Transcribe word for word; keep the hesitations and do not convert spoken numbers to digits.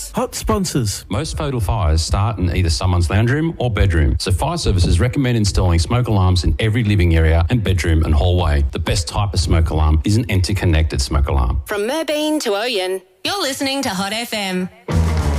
Hot sponsors. Most fatal fires start in either someone's lounge room or bedroom, so fire services recommend installing smoke alarms in every living area and bedroom and hallway. The best type of smoke alarm is an interconnected smoke alarm. From Merbeen to Oyen, you're listening to Hot F M.